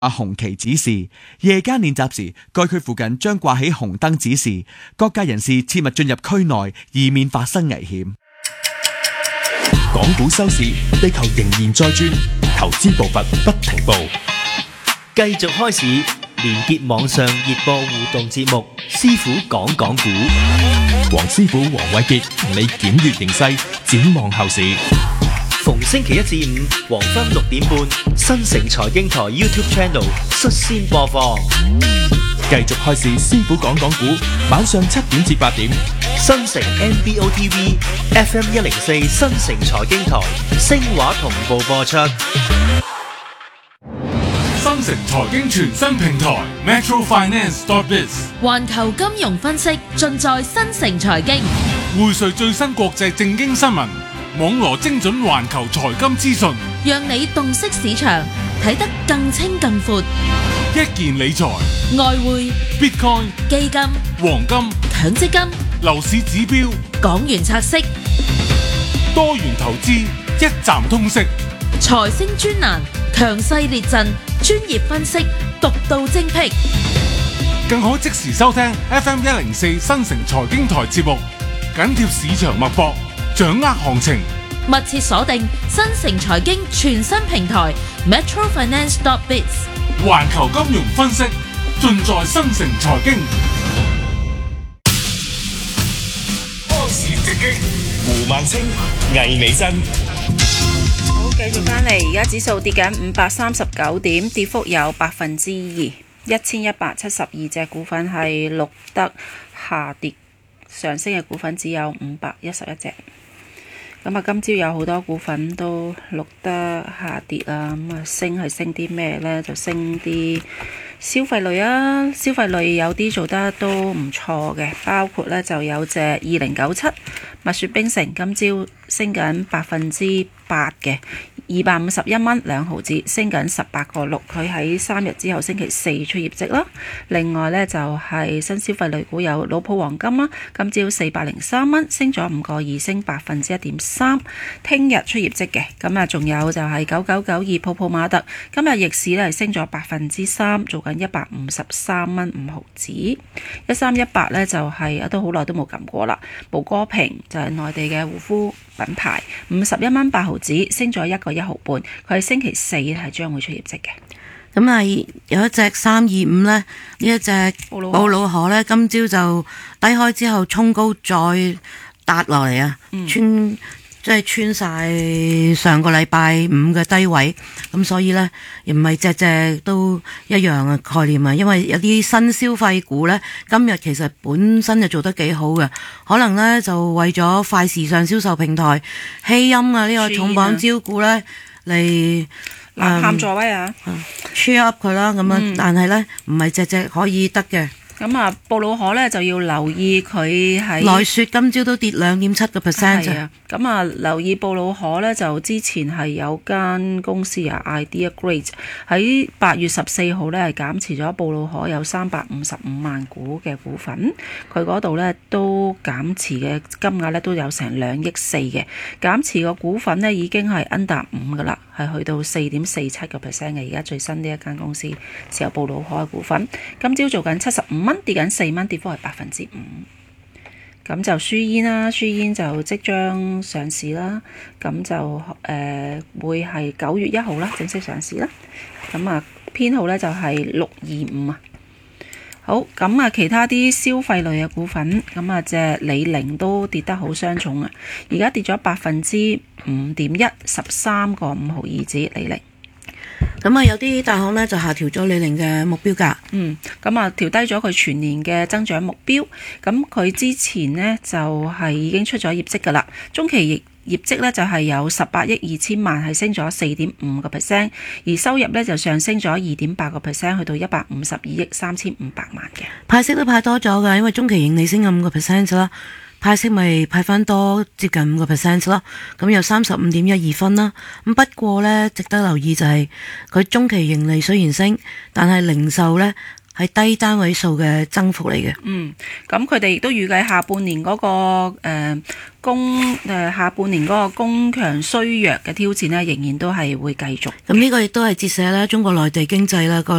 紅旗指示，夜間練習時，該區附近將掛起紅燈指示，各界人士切勿進入區內，以免發生危險。 港股收市，地球仍然在轉，投資步伐不停步。 繼續開市，連結網上熱播互動節目，師傅講港股。 黃師傅黃偉傑同你檢閱形勢，展望後市。 逢星期一至五黃昏6點半，新城財經台 YouTube Channel 率先播放。 繼續開市，師傅講港股，晚上7點至8點。 新城 NBO TV FM 104新城財經台聲畫同步播出。 新城財經全新平台 metrofinance.biz， 環球金融分析盡在新城財經， 匯萃最新國際政經新聞，網羅精準環球財金資訊， 讓你洞悉市場，睇得更清更闊。 一鍵理財、 外匯、 Bitcoin、 基金、 黃金、 強積金、 樓市指標、 港元拆息、 多元投資，一站通識。 財星專欄，強勢列陣，專業分析，獨到精闢。 更可即時收聽 FM 104新城財經台節目，緊貼市場脈搏，掌握行情。 密切鎖定新城財經全新平台 metrofinance.biz， 環球金融分析盡在新城財經。開市直擊， 胡孟青、魏美珍。 好，繼續翻嚟，而家指數跌緊539點，跌幅有2%。1172隻股份係錄得下跌，上升嘅股份只有511隻。咁啊，今朝有好多股份都錄得下跌啊，咁啊升係升啲咩呢？就升啲消費類啊，消費類有啲做得都唔錯嘅，包括呢就有隻2097蜜雪冰城，今朝升緊8%嘅，251蚊2毫子，升緊18個6。佢喺3日之後星期4出業績啦。另外呢，就係新消費類股有老普黃金啦，今朝403蚊，升咗5個2，升1.3%。聽日出業績嘅，咁啊仲有就係9992泡泡瑪特，今日逆市呢係升咗3%，做緊153蚊5毫子。1318呢就係都好耐都冇撳過啦，無歌屏就係內地嘅護膚品牌，51蚊8毫子，升咗1個1毫半。佢喺星期4係將會出業績嘅。 咁啊，有一隻325呢，呢一隻布魯可呢，今朝就低開之後衝高再搭落嚟啊，穿晒上個禮拜5嘅低位，咁所以呢，唔係隻隻都一樣嘅概念啊，因為有啲新消費股呢，今日其實本身就做得幾好嘅，可能呢就為咗快時尚銷售平台希音啊呢個重磅招股呢嚟吶座位啊 ，cheer up 佢啦，咁啊，但係呢，唔係隻隻可以得嘅。 咁啊，布魯可呢就要留意佢喺奈雪今朝都跌2.7% 啊。咁啊，留意布魯可呢，就之前係有間公司啊 Idea Great 喺8月14號呢係減持咗布魯可有355萬股嘅股份，佢嗰度呢都減持嘅金額呢都有成2億4嘅，減持個股份呢已經係 under 5噶啦，係去到4.47%嘅。而家最新呢一間公司持有布魯可嘅股份，今朝做緊75蚊，跌緊4蚊，跌幅係5%。咁就舒煙啦，舒煙就即將上市啦，咁就會係9月1號啦，正式上市啦。咁啊，編號呢就係625啊。好，咁啊，其他啲消費類嘅股份，咁啊，隻李寧都跌得好傷重啊，而家跌咗5.1%， 13個5毫二子李寧。 咁啊，有啲大行呢就下調咗李寧嘅目標價。 咁啊，調低咗佢全年嘅增長目標。咁佢之前呢就係已經出咗業績噶啦，中期業績呢就係有18億2千萬，係升咗4.5%，而收入呢就上升咗2.8%，去到152億3500萬嘅。 派息都派多咗噶，因為中期盈利升咗5%啦。派息咪派翻多接近5%咯，咁有35.12分啦。咁不過呢，值得留意就係佢中期盈利雖然升，但係零售呢係低單位數嘅增幅嚟嘅。 咁佢哋亦都預計下半年嗰個供強衰弱嘅挑戰呢，仍然都係會繼續。 咁呢個亦都係折射咧中國內地經濟啦個